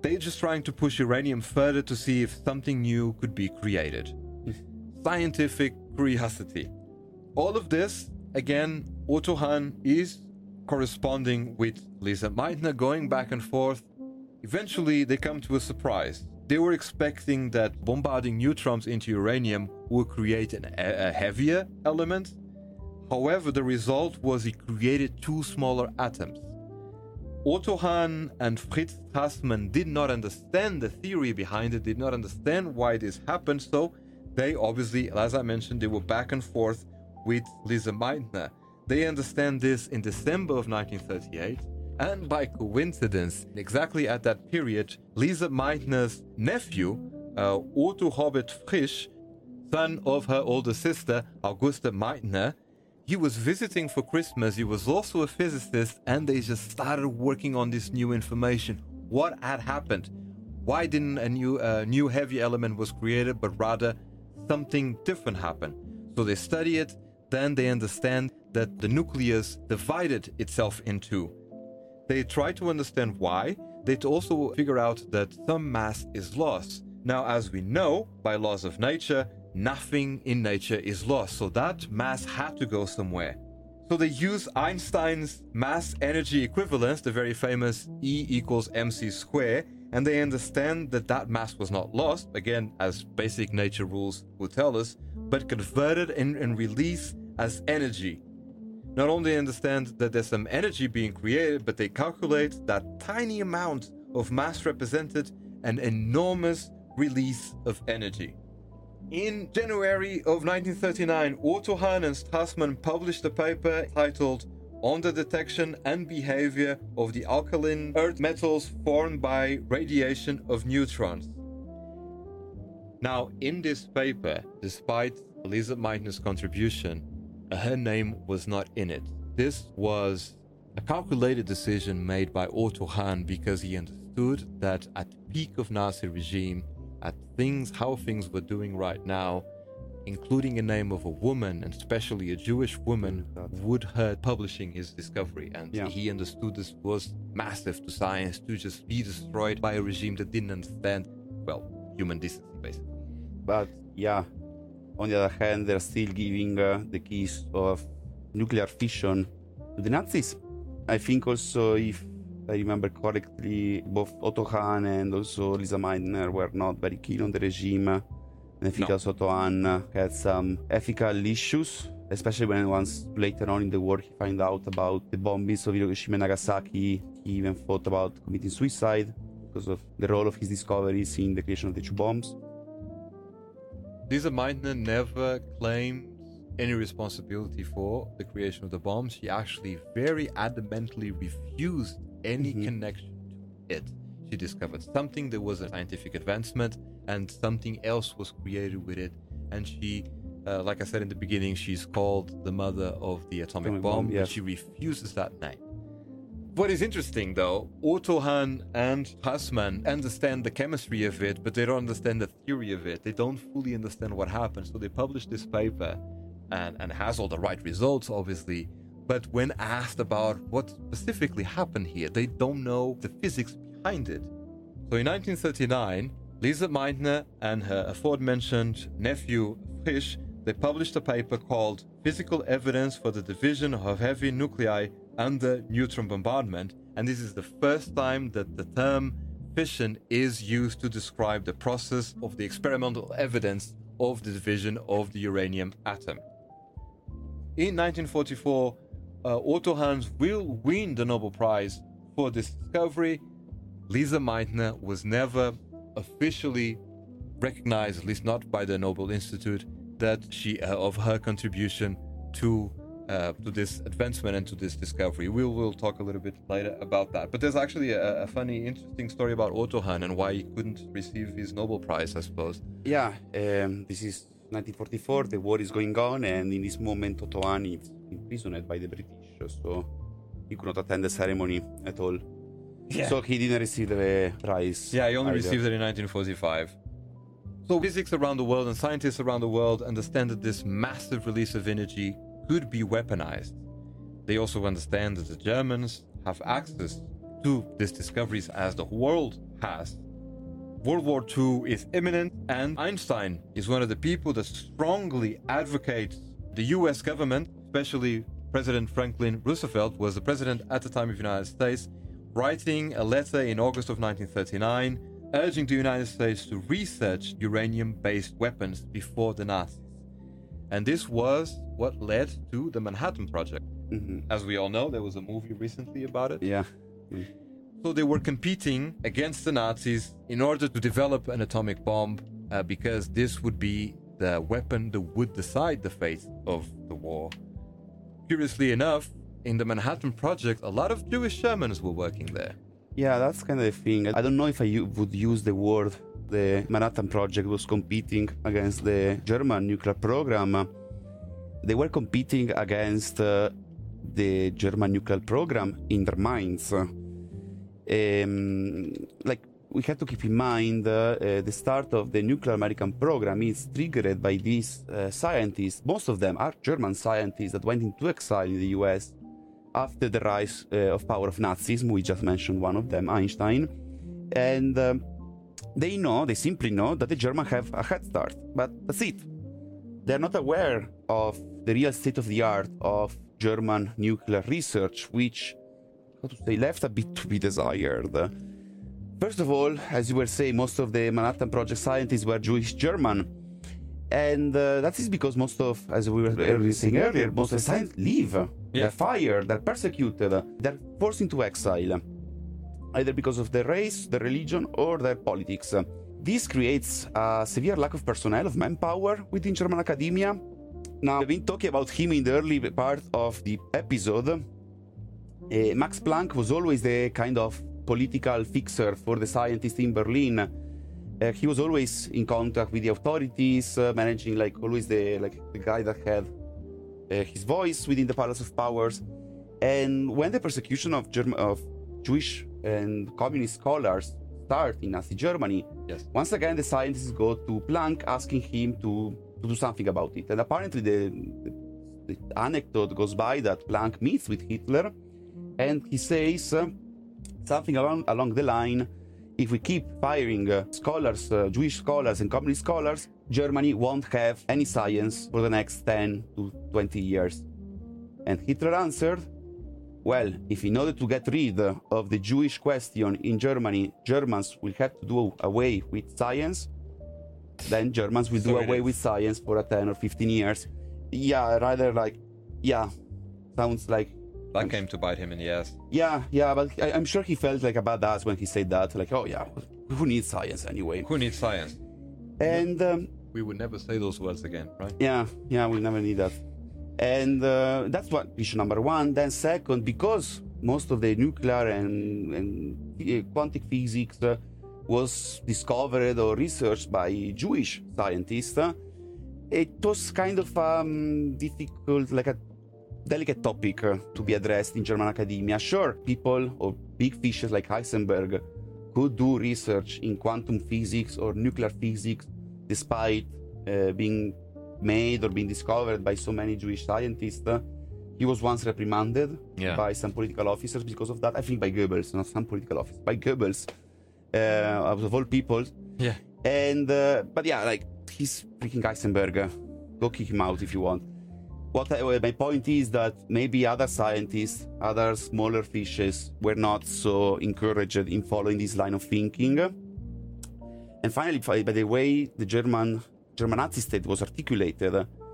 They're just trying to push uranium further to see if something new could be created. Scientific curiosity. All of this, again, Otto Hahn is corresponding with Lise Meitner, going back and forth. Eventually, they come to a surprise. They were expecting that bombarding neutrons into uranium would create a heavier element. However, the result was it created two smaller atoms. Otto Hahn and Fritz Strassmann did not understand the theory behind it, did not understand why this happened, so they obviously, as I mentioned, they were back and forth with Lise Meitner. They understand this in December of 1938, and by coincidence, exactly at that period, Lise Meitner's nephew, Otto Robert Frisch, son of her older sister, Auguste Meitner, he was visiting for Christmas. He was also a physicist, and they just started working on this new information. What had happened? Why didn't a new heavy element was created, but rather something different happened? So they study it, then they understand that the nucleus divided itself in two. They try to understand why. They also figure out that some mass is lost. Now, as we know, by laws of nature, nothing in nature is lost, so that mass had to go somewhere. So they use Einstein's mass energy equivalence, the very famous E equals mc squared, and they understand that that mass was not lost, again, as basic nature rules would tell us, but converted and released as energy. Not only understand that there's some energy being created, but they calculate that tiny amount of mass represented an enormous release of energy. In January of 1939, Otto Hahn and Strassmann published a paper titled On the Detection and Behavior of the Alkaline Earth Metals Formed by Radiation of Neutrons. Now, in this paper, despite Lise Meitner's contribution, her name was not in it. This was a calculated decision made by Otto Hahn because he understood that at the peak of Nazi regime, at how things were doing right now, including a name of a woman, and especially a Jewish woman, would hurt publishing his discovery. And he understood this was massive to science, to just be destroyed by a regime that didn't understand, human decency, basically. But on the other hand, they're still giving the keys of nuclear fission to the Nazis. I think also, if I remember correctly, both Otto Hahn and also Lise Meitner were not very keen on the regime. And I think also Otto Hahn had some ethical issues, especially when once later on in the war he found out about the bombings of Hiroshima and Nagasaki. He even thought about committing suicide because of the role of his discoveries in the creation of the two bombs. Lise Meitner never claimed any responsibility for the creation of the bombs. She actually very adamantly refused any connection to it. She discovered something, there was a scientific advancement, and something else was created with it. And she, like I said in the beginning, she's called the mother of the atomic bomb, but she refuses that name. What is interesting, though, Otto Hahn and Strassmann understand the chemistry of it, but they don't understand the theory of it. They don't fully understand what happened. So they publish this paper, and has all the right results, obviously. But when asked about what specifically happened here, they don't know the physics behind it. So in 1939, Lise Meitner and her aforementioned nephew Frisch, they published a paper called Physical Evidence for the Division of Heavy Nuclei Under Neutron Bombardment, and this is the first time that the term fission is used to describe the process of the experimental evidence of the division of the uranium atom. In 1944, Otto Hahn will win the Nobel Prize for this discovery. Lise Meitner was never officially recognized, at least not by the Nobel Institute, that she of her contribution to this advancement and to this discovery. We'll talk a little bit later about that. But there's actually a funny, interesting story about Otto Hahn and why he couldn't receive his Nobel Prize, I suppose. This is 1944, the war is going on, and in this moment Otto Hahn is imprisoned by the British, so he could not attend the ceremony at all. So he didn't receive the prize. He only received it in 1945. So physics around the world and scientists around the world understand that this massive release of energy could be weaponized. They also understand that the Germans have access to these discoveries, as the world past. World War II is imminent, and Einstein is one of the people that strongly advocates the US government, especially President Franklin Roosevelt was the president at the time of the United States, writing a letter in August of 1939 urging the United States to research uranium-based weapons before the Nazis. And this was what led to the Manhattan Project. Mm-hmm. As we all know, there was a movie recently about it. Yeah. So they were competing against the Nazis in order to develop an atomic bomb because this would be the weapon that would decide the fate of the war. Curiously enough, in the Manhattan Project, a lot of Jewish Germans were working there. Yeah, that's kind of the thing. I don't know if I would use the word the Manhattan Project was competing against the German nuclear program. They were competing against the German nuclear program in their minds. We have to keep in mind the start of the nuclear American program is triggered by these scientists. Most of them are German scientists that went into exile in the US after the rise of power of Nazism. We just mentioned one of them, Einstein. And they simply know that the Germans have a head start. But that's it. They're not aware of the real state of the art of German nuclear research, which, left a bit to be desired. First of all, as you were saying, most of the Manhattan Project scientists were Jewish German. And that is because most of, as we were saying earlier, most of the scientists leave. They're fired, they're persecuted, they're forced into exile, either because of their race, their religion, or their politics. This creates a severe lack of personnel, of manpower within German academia. Now, we've been talking about him in the early part of the episode. Max Planck was always the kind of political fixer for the scientists in Berlin. He was always in contact with the authorities, managing always the guy that had his voice within the Palace of Powers. And when the persecution of Jewish and communist scholars start in Nazi Germany, once again the scientists go to Planck asking him to do something about it. And apparently the anecdote goes by that Planck meets with Hitler and he says something along the line, if we keep firing scholars, Jewish scholars and communist scholars, Germany won't have any science for the next 10 to 20 years. And Hitler answered, well, if in order to get rid of the Jewish question in Germany, Germans will have to do away with science, then Germans will do away with science for 10 or 15 years. Yeah, rather sounds like... That came to bite him in the ass. Yeah, but I'm sure he felt like a badass when he said that. Who needs science anyway? Who needs science? And... we would never say those words again, right? Yeah, we'll never need that. And that's what issue number one. Then second, because most of the nuclear and quantum physics was discovered or researched by Jewish scientists, it was kind of difficult, like a delicate topic to be addressed in German academia. Sure, people or big fishes like Heisenberg could do research in quantum physics or nuclear physics despite being made or being discovered by so many Jewish scientists. He was once reprimanded by some political officers because of that. I think by Goebbels, not some political officer, by Goebbels, of all people. Yeah. And he's freaking Heisenberg. Go kick him out if you want. My point is that maybe other scientists, other smaller fishes, were not so encouraged in following this line of thinking. And finally, by the way the German Nazi state was articulated,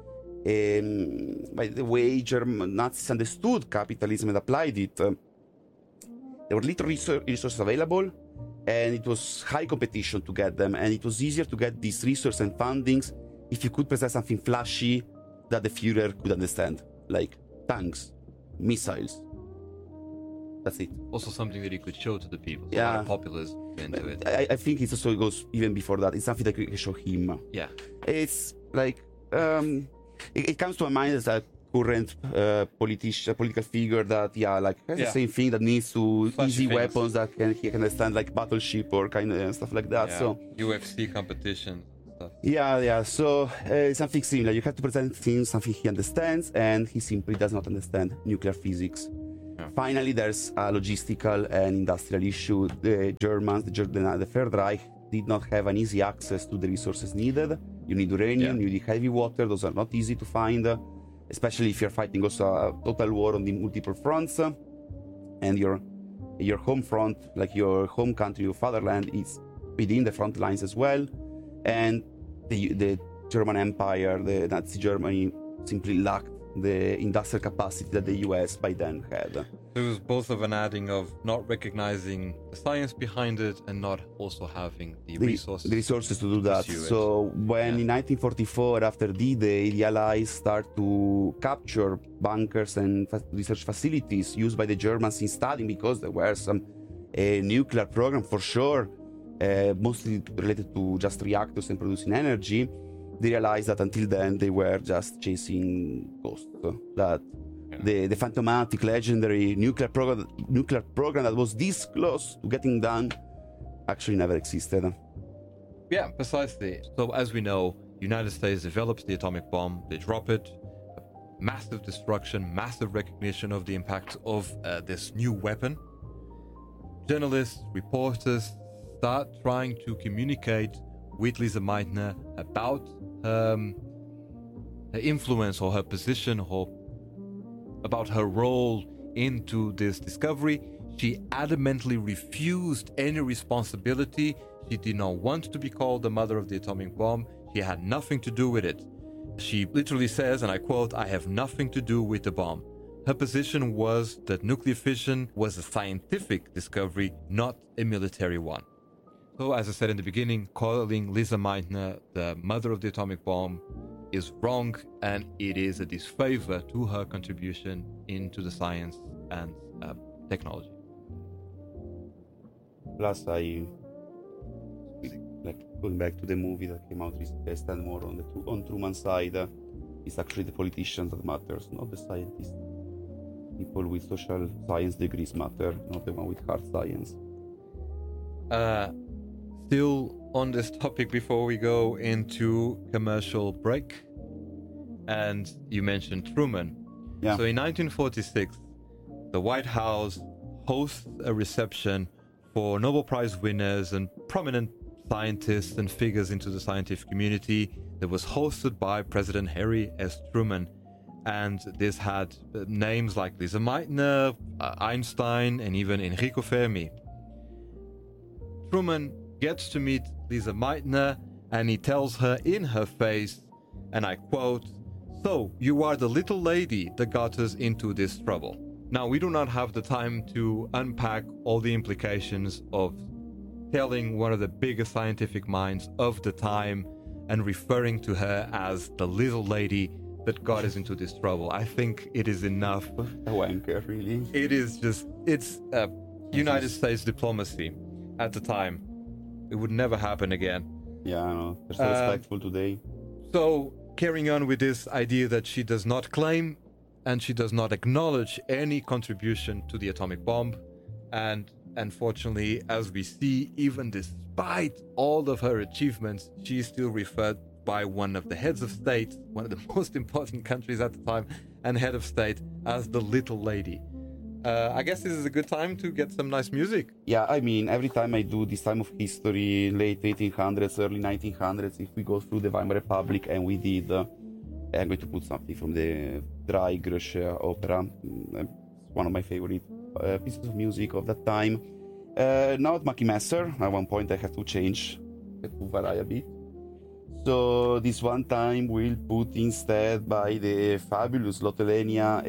by the way German Nazis understood capitalism and applied it, there were little resources available, and it was high competition to get them, and it was easier to get these resources and fundings if you could present something flashy that the Führer could understand, like tanks, missiles. That's it. Also something that he could show to the people. So Yeah. Populace into it. I think it also goes even before that. It's something that we can show him. Yeah. It's like it comes to my mind as a current political figure that has the same thing, that needs to Flashy easy things. weapons that he can understand, like battleship or kind of stuff like that. Yeah. So UFC competition stuff. yeah. So something similar. You have to present things, something he understands, and he simply does not understand nuclear physics. Yeah. Finally, there's a logistical and industrial issue. The Germans, the Third Reich, did not have an easy access to the resources needed. You need uranium, you need heavy water. Those are not easy to find, especially if you're fighting also a total war on the multiple fronts. And your home front, like your home country, your fatherland, is within the front lines as well. And the German Empire, the Nazi Germany, simply lacked the industrial capacity that the US by then had. It was both of an adding of not recognizing the science behind it and not also having the resources to do that. So when in 1944, after D-Day, the Allies start to capture bunkers and research facilities used by the Germans in studying, because there were some nuclear program for sure, mostly related to just reactors and producing energy, they realized that until then they were just chasing ghosts. That the phantomatic, legendary nuclear program that was this close to getting done actually never existed. Yeah, precisely. So as we know, United States develops the atomic bomb, they drop it, massive destruction, massive recognition of the impact of this new weapon. Journalists, reporters start trying to communicate with Lise Meitner about her influence or her position, or about her role into this discovery. She adamantly refused any responsibility. She did not want to be called the mother of the atomic bomb. She had nothing to do with it. She literally says, and I quote, "I have nothing to do with the bomb." Her position was that nuclear fission was a scientific discovery, not a military one. So, as I said in the beginning, calling Lise Meitner the mother of the atomic bomb is wrong, and it is a disfavor to her contribution into the science and technology. Plus, like going back to the movie that came out recently, I stand more on Truman's side. It's actually the politicians that matters, not the scientists. People with social science degrees matter, not the one with hard science. Still on this topic before we go into commercial break, and you mentioned Truman. Yeah. So in 1946, the White House hosts a reception for Nobel Prize winners and prominent scientists and figures into the scientific community that was hosted by President Harry S. Truman. And this had names like Lise Meitner, Einstein, and even Enrico Fermi. Truman gets to meet Lise Meitner, and he tells her in her face, and I quote, "So, you are the little lady that got us into this trouble." Now, we do not have the time to unpack all the implications of telling one of the biggest scientific minds of the time and referring to her as the little lady that got us into this trouble. I think it is enough. A wanker, really. It is just, it's United States diplomacy at the time. It would never happen again. Yeah, I know. They're so respectful today. So, carrying on with this idea that she does not claim and she does not acknowledge any contribution to the atomic bomb. And unfortunately, as we see, even despite all of her achievements, she is still referred by one of the heads of state, one of the most important countries at the time, and head of state, as the little lady. I guess this is a good time to get some nice music. Yeah, I mean, every time I do this time of history, late 1800s, early 1900s, if we go through the Weimar Republic, and we did, I'm going to put something from the Drei Grösche opera. It's one of my favorite pieces of music of that time. Now at Mackie Messer, at one point I have to change, to vary a bit. So this one time we'll put instead by the fabulous Lotte Lenya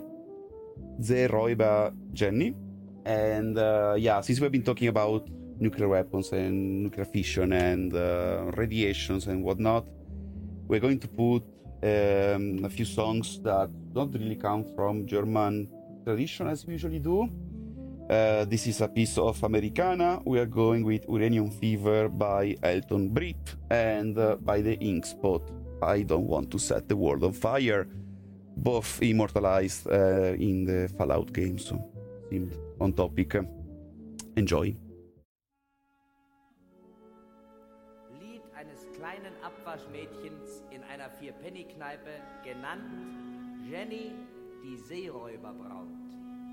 Ze Räuber Jenny. And since we've been talking about nuclear weapons and nuclear fission and radiations and whatnot, we're going to put a few songs that don't really come from German tradition as we usually do. This is a piece of Americana. We are going with Uranium Fever by Elton Britt, and by the Ink Spot, I Don't Want to Set the World on Fire, both immortalized in the Fallout game, so seemed on topic. Enjoy. Lied eines kleinen Abwaschmädchens in einer Vierpenny-Kneipe, genannt Jenny, die Seeräuberbraut.